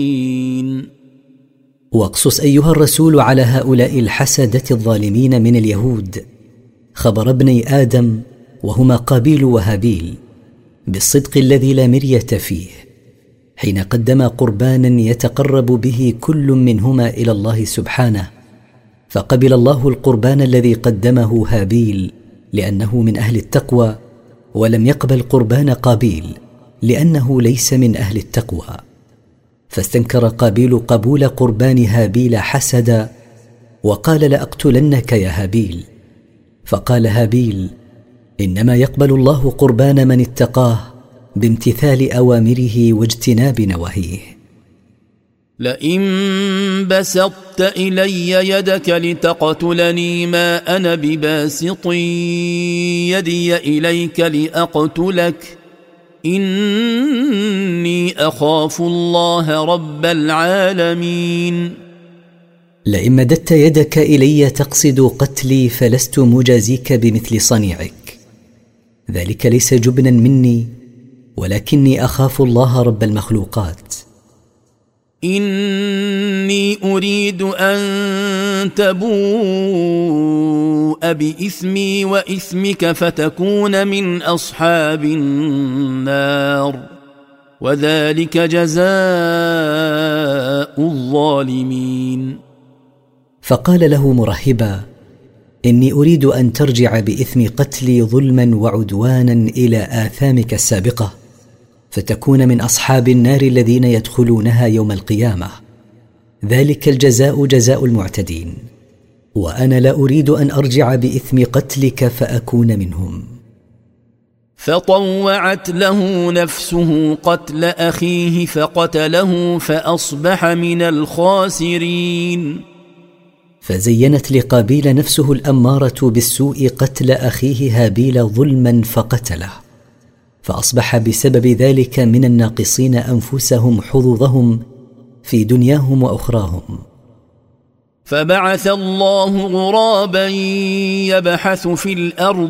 واقصص أيها الرسول على هؤلاء الحسدة الظالمين من اليهود خبر ابني آدم وهما قابيل وهابيل بالصدق الذي لا مرية فيه، حين قدما قربانا يتقرب به كل منهما إلى الله سبحانه، فقبل الله القربان الذي قدمه هابيل لأنه من أهل التقوى، ولم يقبل قربان قابيل لأنه ليس من أهل التقوى. فاستنكر قابيل قبول قربان هابيل حسدا، وقال لأقتلنك يا هابيل. فقال هابيل: إنما يقبل الله قربان من اتقاه بامتثال أوامره واجتناب نواهيه. لئن بسطت إلي يدك لتقتلني ما أنا بباسط يدي إليك لأقتلك إني أخاف الله رب العالمين. لئن مددت يدك إلي تقصد قتلي فلست مجازيك بمثل صنيعك، ذلك ليس جبنا مني، ولكني أخاف الله رب المخلوقات. إني أريد أن تبوء بإثمي وإثمك فتكون من أصحاب النار، وذلك جزاء الظالمين. فقال له مرحبا: إني أريد أن ترجع بإثم قتلي ظلما وعدوانا إلى آثامك السابقة، فتكون من أصحاب النار الذين يدخلونها يوم القيامة، ذلك الجزاء جزاء المعتدين، وأنا لا أريد أن أرجع بإثم قتلك فأكون منهم. فطوعت له نفسه قتل أخيه فقتله فأصبح من الخاسرين. فزينت لقابيل نفسه الأمارة بالسوء قتل أخيه هابيل ظلما فقتله، فأصبح بسبب ذلك من الناقصين أنفسهم حظوظهم في دنياهم وأخراهم. فبعث الله غرابا يبحث في الأرض